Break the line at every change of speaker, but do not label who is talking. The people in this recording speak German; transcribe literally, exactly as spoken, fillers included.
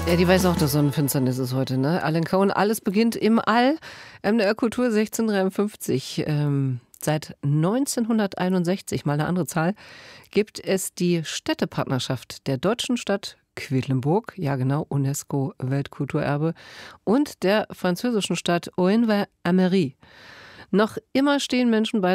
Ja, die weiß auch, dass Sonnenfinsternis ist heute, ne? Alan Cohen, alles beginnt im All. M D R Kultur sechzehnhundertdreiundfünfzig. Ähm, seit neunzehnhunderteinundsechzig, mal eine andere Zahl, gibt es die Städtepartnerschaft der deutschen Stadt Quedlinburg, ja genau, UNESCO-Weltkulturerbe, und der französischen Stadt Aulnay-Aymeries. Noch immer stehen Menschen bei